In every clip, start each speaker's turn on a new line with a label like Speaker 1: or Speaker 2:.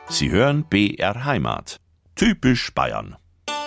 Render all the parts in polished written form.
Speaker 1: Sie hören BR Heimat. Typisch Bayern.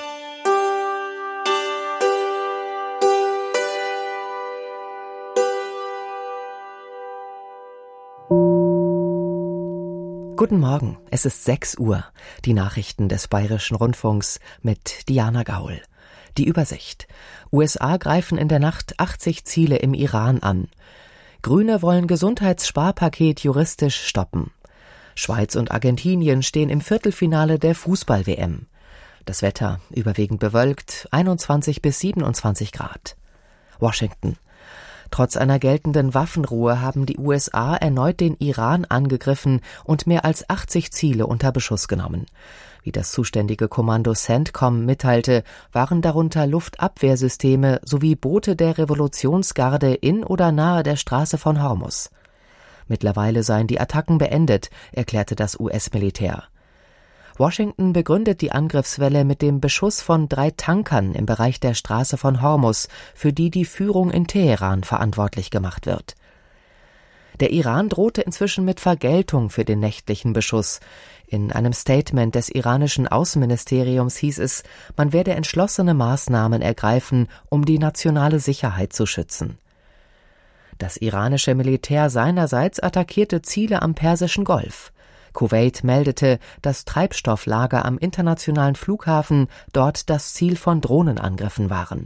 Speaker 2: Guten Morgen, es ist 6 Uhr. Die Nachrichten des Bayerischen Rundfunks mit Diana Gaul. Die Übersicht. USA greifen in der Nacht 80 Ziele im Iran an. Grüne wollen Gesundheitssparpaket juristisch stoppen. Schweiz und Argentinien stehen im Viertelfinale der Fußball-WM. Das Wetter überwiegend bewölkt, 21 bis 27 Grad. Washington. Trotz einer geltenden Waffenruhe haben die USA erneut den Iran angegriffen und mehr als 80 Ziele unter Beschuss genommen. Wie das zuständige Kommando CENTCOM mitteilte, waren darunter Luftabwehrsysteme sowie Boote der Revolutionsgarde in oder nahe der Straße von Hormuz. Mittlerweile seien die Attacken beendet, erklärte das US-Militär. Washington begründet die Angriffswelle mit dem Beschuss von 3 Tankern im Bereich der Straße von Hormuz, für die die Führung in Teheran verantwortlich gemacht wird. Der Iran drohte inzwischen mit Vergeltung für den nächtlichen Beschuss. In einem Statement des iranischen Außenministeriums hieß es, man werde entschlossene Maßnahmen ergreifen, um die nationale Sicherheit zu schützen. Das iranische Militär seinerseits attackierte Ziele am Persischen Golf. Kuwait meldete, dass Treibstofflager am internationalen Flughafen dort das Ziel von Drohnenangriffen waren.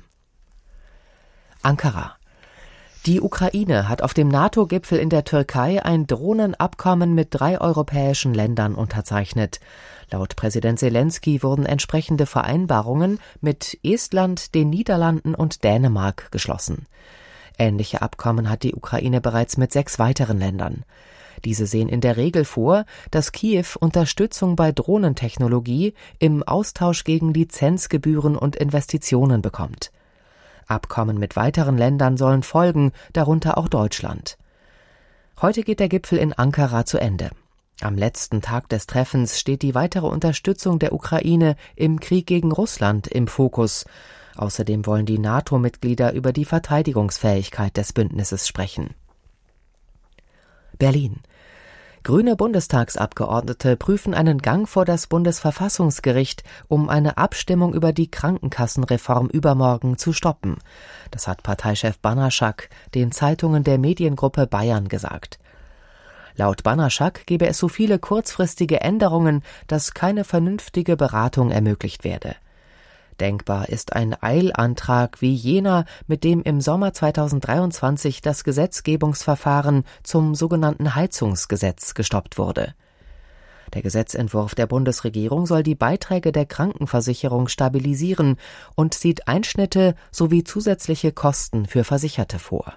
Speaker 2: Ankara. Die Ukraine hat auf dem NATO-Gipfel in der Türkei ein Drohnenabkommen mit 3 europäischen Ländern unterzeichnet. Laut Präsident Selenskyj wurden entsprechende Vereinbarungen mit Estland, den Niederlanden und Dänemark geschlossen. Ähnliche Abkommen hat die Ukraine bereits mit 6 weiteren Ländern. Diese sehen in der Regel vor, dass Kiew Unterstützung bei Drohnentechnologie im Austausch gegen Lizenzgebühren und Investitionen bekommt. Abkommen mit weiteren Ländern sollen folgen, darunter auch Deutschland. Heute geht der Gipfel in Ankara zu Ende. Am letzten Tag des Treffens steht die weitere Unterstützung der Ukraine im Krieg gegen Russland im Fokus. Außerdem wollen die NATO-Mitglieder über die Verteidigungsfähigkeit des Bündnisses sprechen. Berlin. Grüne Bundestagsabgeordnete prüfen einen Gang vor das Bundesverfassungsgericht, um eine Abstimmung über die Krankenkassenreform übermorgen zu stoppen. Das hat Parteichef Banaschak den Zeitungen der Mediengruppe Bayern gesagt. Laut Banaschak gebe es so viele kurzfristige Änderungen, dass keine vernünftige Beratung ermöglicht werde. Denkbar ist ein Eilantrag wie jener, mit dem im Sommer 2023 das Gesetzgebungsverfahren zum sogenannten Heizungsgesetz gestoppt wurde. Der Gesetzentwurf der Bundesregierung soll die Beiträge der Krankenversicherung stabilisieren und sieht Einschnitte sowie zusätzliche Kosten für Versicherte vor.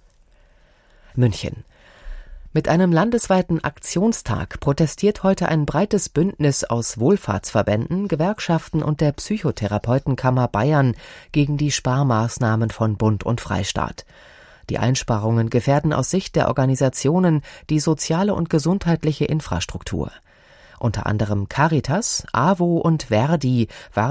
Speaker 2: München. Mit einem landesweiten Aktionstag protestiert heute ein breites Bündnis aus Wohlfahrtsverbänden, Gewerkschaften und der Psychotherapeutenkammer Bayern gegen die Sparmaßnahmen von Bund und Freistaat. Die Einsparungen gefährden aus Sicht der Organisationen die soziale und gesundheitliche Infrastruktur. Unter anderem Caritas, AWO und Verdi waren